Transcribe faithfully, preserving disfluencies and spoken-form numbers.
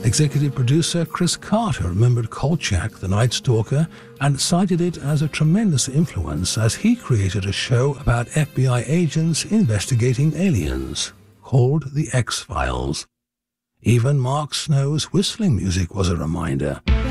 Executive producer Chris Carter remembered Kolchak, the Night Stalker, and cited it as a tremendous influence as he created a show about F B I agents investigating aliens, called The X-Files. Even Mark Snow's whistling music was a reminder.